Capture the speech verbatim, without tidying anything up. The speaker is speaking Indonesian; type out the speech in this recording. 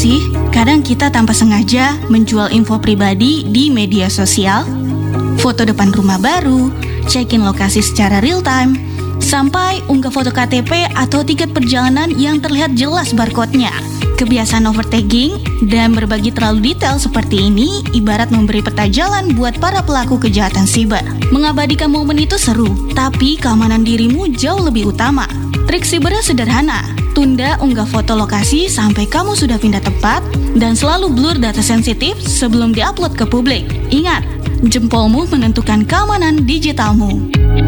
sih? Kadang kita tanpa sengaja menjual info pribadi di media sosial, foto depan rumah baru, check-in lokasi secara real time, sampai unggah foto K T P atau tiket perjalanan yang terlihat jelas barcode-nya. Kebiasaan overtagging dan berbagi terlalu detail seperti ini ibarat memberi peta jalan buat para pelaku kejahatan siber. Mengabadikan momen itu seru, tapi keamanan dirimu jauh lebih utama. Trik sibernya sederhana, tunda unggah foto lokasi sampai kamu sudah pindah tempat dan selalu blur data sensitif sebelum diupload ke publik. Ingat, jempolmu menentukan keamanan digitalmu.